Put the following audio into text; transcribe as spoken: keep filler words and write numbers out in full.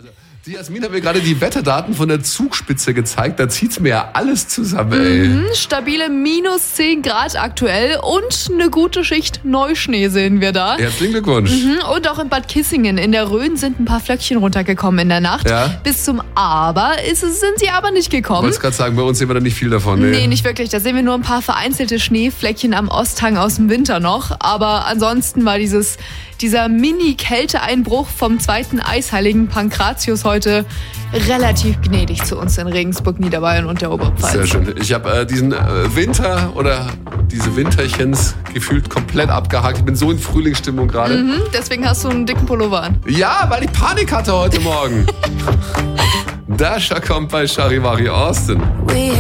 Also, die Jasmin hat mir gerade die Wetterdaten von der Zugspitze gezeigt. Da zieht's mir ja alles zusammen, ey. Mhm, stabile minus zehn Grad aktuell und eine gute Schicht Neuschnee sehen wir da. Herzlichen Glückwunsch. Mhm, und auch in Bad Kissingen in der Rhön sind ein paar Flöckchen runtergekommen in der Nacht. Ja. Bis zum Aber ist, es- sind sie aber nicht Ich gekommen. wollte gerade sagen, bei uns sehen wir da nicht viel davon. Nee, Nee, nicht wirklich. Da sehen wir nur ein paar vereinzelte Schneefleckchen am Osthang aus dem Winter noch. Aber ansonsten war dieses, dieser Mini-Kälteeinbruch vom zweiten Eisheiligen Pankratius heute relativ gnädig zu uns in Regensburg, Niederbayern und der Oberpfalz. Sehr schön. Ich habe äh, diesen äh, Winter oder diese Winterchens gefühlt komplett abgehakt. Ich bin so in Frühlingsstimmung gerade. Mhm, deswegen hast du einen dicken Pullover an. Ja, weil ich Panik hatte heute Morgen. Dasha kommt bei Charivari Austin.